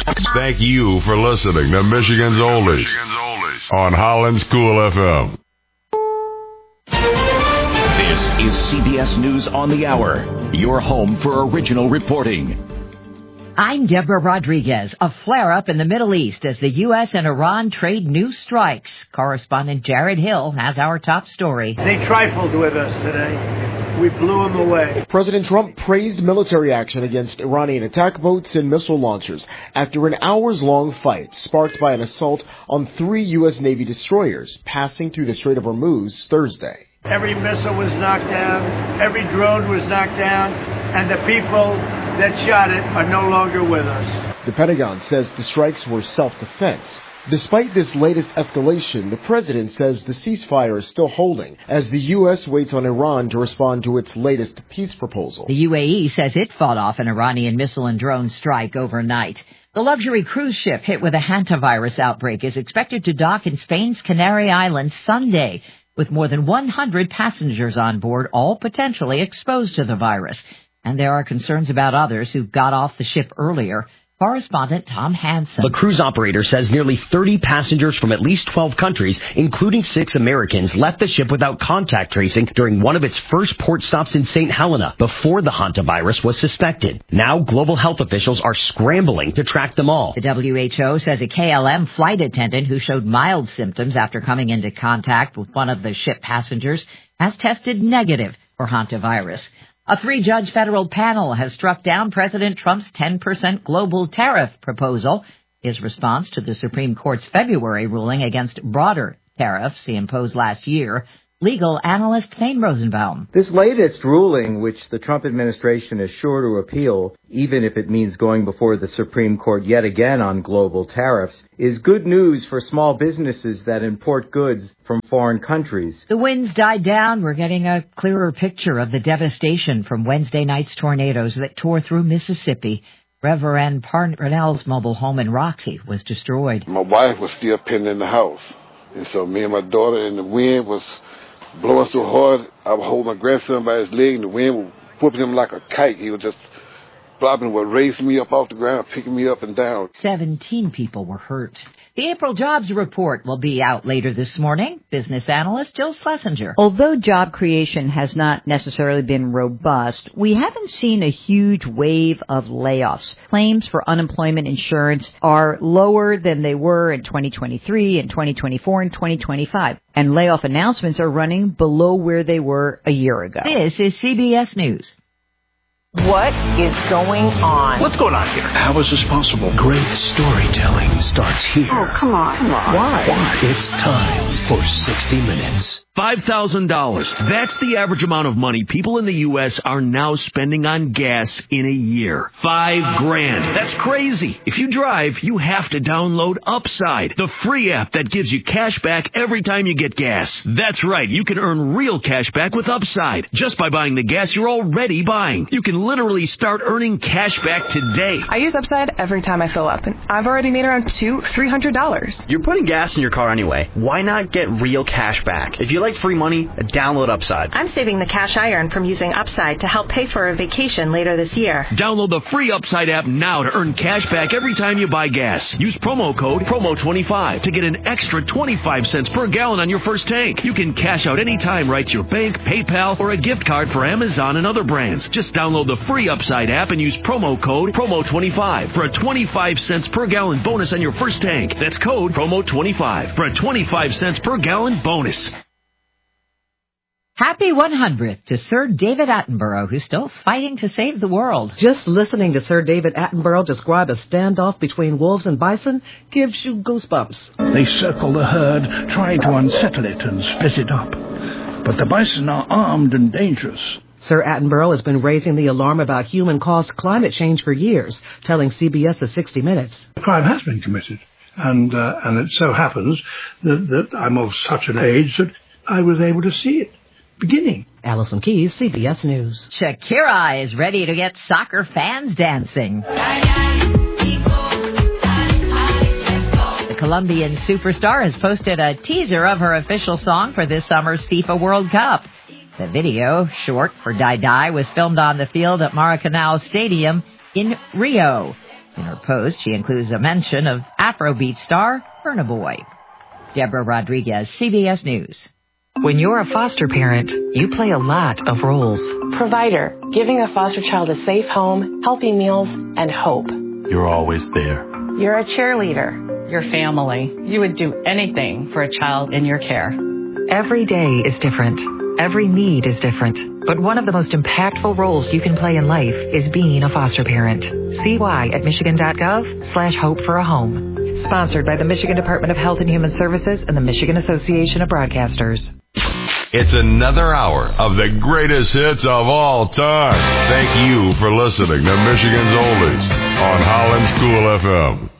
Thank you for listening to Michigan's Oldies on Holland School FM. This is CBS News on the Hour, your home for original reporting. I'm Deborah Rodriguez. A flare-up in the Middle East as the U.S. and Iran trade new strikes. Correspondent Jared Hill has our top story. They trifled with us today. We blew them away. President Trump praised military action against Iranian attack boats and missile launchers after an hours-long fight sparked by an assault on 3 U.S. Navy destroyers passing through the Strait of Hormuz Thursday. Every missile was knocked down. Every drone was knocked down. And the people that shot it are no longer with us. The Pentagon says the strikes were self-defense. Despite this latest escalation, the president says the ceasefire is still holding as the U.S. waits on Iran to respond to its latest peace proposal. The UAE says it fought off an Iranian missile and drone strike overnight. The luxury cruise ship hit with a hantavirus outbreak is expected to dock in Spain's Canary Islands Sunday, with more than 100 passengers on board, all potentially exposed to the virus. And there are concerns about others who got off the ship earlier. Correspondent Tom Hansen. The cruise operator says nearly 30 passengers from at least 12 countries, including 6 Americans, left the ship without contact tracing during one of its first port stops in St. Helena before the hantavirus was suspected. Now global health officials are scrambling to track them all. The WHO says a KLM flight attendant who showed mild symptoms after coming into contact with one of the ship passengers has tested negative for hantavirus. A 3-judge federal panel has struck down President Trump's 10% global tariff proposal, his response to the Supreme Court's February ruling against broader tariffs he imposed last year. Legal analyst Thane Rosenbaum. This latest ruling, which the Trump administration is sure to appeal, even if it means going before the Supreme Court yet again on global tariffs, is good news for small businesses that import goods from foreign countries. The winds died down. We're getting a clearer picture of the devastation from Wednesday night's tornadoes that tore through Mississippi. Reverend Parnell's mobile home in Roxy was destroyed. My wife was still pinned in the house, and so me and my daughter, and the wind was blowing so hard, I would hold my grandson by his leg, and the wind was whooping him like a kite. He was just flopping, would raise me up off the ground, picking me up and down. 17 people were hurt. The April jobs report will be out later this morning. Business analyst Jill Schlesinger. Although job creation has not necessarily been robust, we haven't seen a huge wave of layoffs. Claims for unemployment insurance are lower than they were in 2023 and 2024 and 2025. And layoff announcements are running below where they were a year ago. This is CBS News. What is going on? What's going on here? How is this possible? Great storytelling starts here. Oh, come on. Why? It's time for 60 Minutes. $5,000. That's the average amount of money people in the U.S. are now spending on gas in a year. $5,000. That's crazy. If you drive, you have to download Upside, the free app that gives you cash back every time you get gas. That's right. You can earn real cash back with Upside just by buying the gas you're already buying. You can literally start earning cash back today. I use Upside every time I fill up, and I've already made around $300. You're putting gas in your car anyway. Why not get real cash back? If you like free money, download Upside. I'm saving the cash I earn from using Upside to help pay for a vacation later this year. Download the free Upside app now to earn cash back every time you buy gas. Use promo code PROMO25 to get an extra 25 cents per gallon on your first tank. You can cash out anytime right to your bank, PayPal, or a gift card for Amazon and other brands. Just download the free Upside app and use promo code PROMO25 for a 25 cents per gallon bonus on your first tank. That's code PROMO25 for a 25 cents per gallon bonus. Happy 100th to Sir David Attenborough, who's still fighting to save the world. Just listening to Sir David Attenborough describe a standoff between wolves and bison gives you goosebumps. They circle the herd, trying to unsettle it and split it up. But the bison are armed and dangerous. Sir Attenborough has been raising the alarm about human-caused climate change for years, telling CBS's 60 Minutes. The crime has been committed, and it so happens that I'm of such an age that I was able to see it beginning. Allison Keyes, CBS News. Shakira is ready to get soccer fans dancing. The Colombian superstar has posted a teaser of her official song for this summer's FIFA World Cup. The video, short for Die Die, was filmed on the field at Maracanã Stadium in Rio. In her post, she includes a mention of Afrobeat star Burna Boy. Deborah Rodriguez, CBS News. When you're a foster parent, you play a lot of roles. Provider, giving a foster child a safe home, healthy meals, and hope. You're always there. You're a cheerleader. Your family. You would do anything for a child in your care. Every day is different. Every need is different. But one of the most impactful roles you can play in life is being a foster parent. See why at michigan.gov/hope for a home. Sponsored by the Michigan Department of Health and Human Services and the Michigan Association of Broadcasters. It's another hour of the greatest hits of all time. Thank you for listening to Michigan's Oldies on Holland School FM.